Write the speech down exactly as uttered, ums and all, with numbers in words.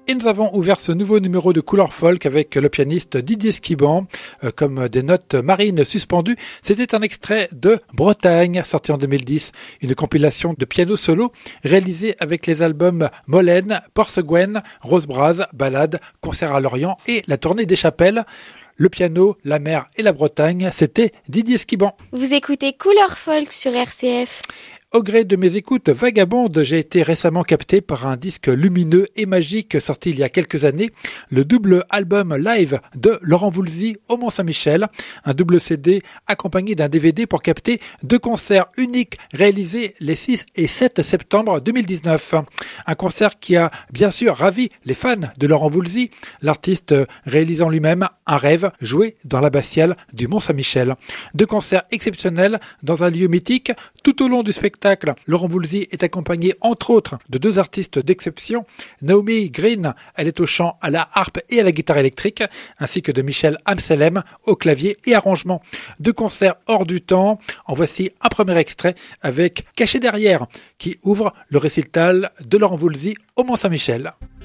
Et nous avons ouvert ce nouveau numéro de Couleur Folk avec le pianiste Didier Skiban, euh, comme des notes marines suspendues. C'était un extrait de Bretagne, sorti en deux mille dix, une compilation de piano solo réalisée avec les albums Molène, Porceguen, Rose Braz, Ballade, Concert à Lorient et la tournée des chapelles. Le piano, la mer et la Bretagne, c'était Didier Skiban. Vous écoutez Couleur Folk sur R C F. Au gré de mes écoutes vagabondes, j'ai été récemment capté par un disque lumineux et magique sorti il y a quelques années, le double album live de Laurent Voulzy au Mont-Saint-Michel, un double C D accompagné d'un D V D pour capter deux concerts uniques réalisés les six et sept septembre deux mille dix-neuf. Un concert qui a bien sûr ravi les fans de Laurent Voulzy, l'artiste réalisant lui-même un rêve joué dans l'abbatiale du Mont-Saint-Michel. Deux concerts exceptionnels dans un lieu mythique. Tout au long du spectacle, Laurent Voulzy est accompagné entre autres de deux artistes d'exception. Naomi Green, elle est au chant, à la harpe et à la guitare électrique, ainsi que de Michel Amselem au clavier et arrangement. Deux concerts hors du temps. En voici un premier extrait avec Caché derrière, qui ouvre le récital de Laurent Voulzy au Mont-Saint-Michel.